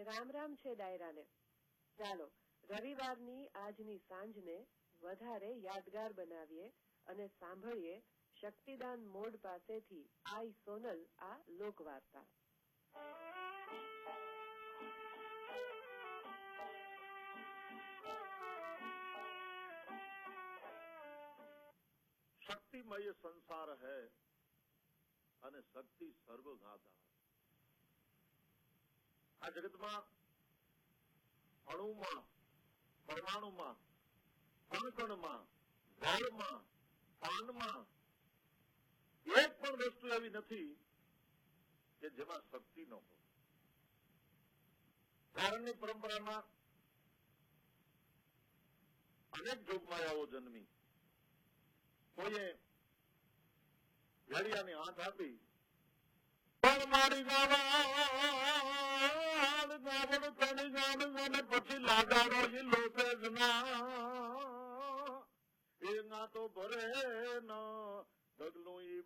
રામ રામ છે ડાયરાને. ચાલો રવિવારની આજની સાંજને વધારે યાદગાર બનાવીએ અને સાંભળીએ શક્તિદાન મોડ પાસેથી આઈ સોનલ આ લોકવાર્તા. શક્તિમય સંસાર હૈ અને શક્તિ સર્વગાતા. આ જગતમાં અણુમાં, પરમાણુમાં, કણકણમાં, ઝાડમાં, પાનમાં એક પણ વસ્તુ એવી નથી કે જેમાં શક્તિ ન હોય. ધારણની પરંપરામાં અનેક જોગમાયાઓ જન્મી. કોઈએ ઘડિયાની હાથ આપી પછી લાગાડો એના તો ભરે ન ડગલું ઈ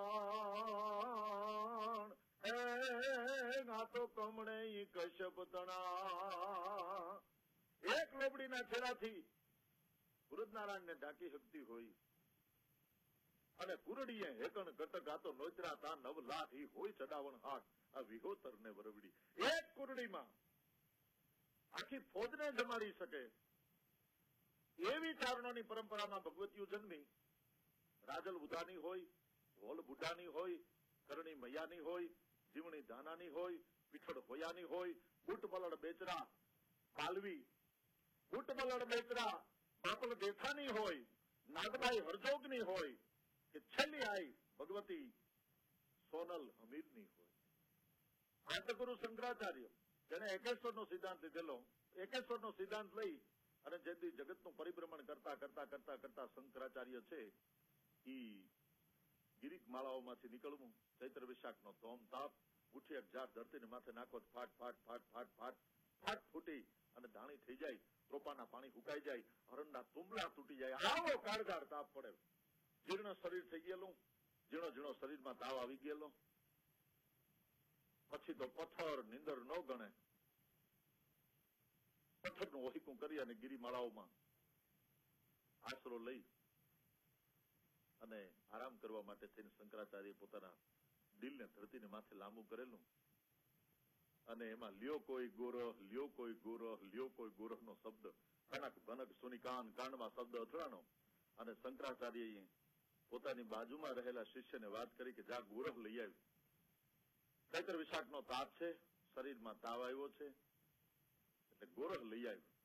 બાણ એના તો કમણે ઈ કશ્યપ તણા. એક લોબડીના છેડાથી વૃદ્ધનારાયણને ઢાંકી શકતી હોય અને કુરડીએ હેકણ કટક આતો નોતરા તા નવ લાઠી હોય ચડાવણ હાટ આ વિહોતર ને વરવડી. એક કુરડીમાં આખી ફોજને જમાડી શકે એવી ચારણોની પરંપરામાં ભગવતીઓ જન્મી. રાજલ ઉદાની હોય, હોલ બુડાની હોય, કરણી મૈયાની હોય, જીવણી દાનાની હોય, પીઠળ હોયાની હોય, બુટ બલડ બેચરા પાલવી, બુટ બલડ બેચરા બાપલ દેથાની હોય, નાગબાઈ હરજોગની હોય કે છેલ્લી આઈ ભગવતી સોનલ હમીરની હોય. આંતગુરુ શંકરાચાર્ય જેને એકેશ્વરનો સિદ્ધાંત લીધેલો, એકેશ્વરનો સિદ્ધાંત લઈ અને જેથી જગતનું પરિભ્રમણ કરતા કરતા કરતા કરતા શંકરાચાર્ય છે ઈ ગિરિક માળાઓમાંથી નીકળવું, ચૈત્ર વિશાખનો ધોમ તાપ, ઉઠી અગજાર ધરતીને માથે નાખો ફાટ ફાટ ફાટ ફાટ ફાટ ફાટ ફૂટી અને ધાણી થઈ જાય, ત્રોપાના પાણી ફૂંકાઈ જાય, હરણના તુંબલા તૂટી જાય, આવો કાળઝાળ તાપ પડે. જીર્ણ શરીર થઈ ગયેલું, ઝીણો ઝીણો શરીરમાં તાવ આવી ગયેલો. પછી તો પથ્થર નીંદર ન ગણે, પથ્થરનું ઓહીકું કરી અને ગિરિમાળાઓમાં આશરો લઈ અને આરામ કરવા માટે થઈને શંકરાચાર્ય પોતાના દિલને ધરતીને માથે લાંબુ કરેલું અને એમાં લ્યો કોઈ ગોરહ, લ્યો કોઈ ગોરહ, લ્યો કોઈ ગોરહનો શબ્દ કનક ભનક સુનિકાન કાંડમાં શબ્દ અથડાણો અને શંકરાચાર્યએ પોતાની બાજુમાં રહેલા શિષ્યને વાત કરી કે જા ગોરહ લઈ આવી. ચૈત્ર વિશાખનો તાપ છે, શરીરમાં તાવ આવ્યો છે એટલે ગોરહ લઈ આવ્યો.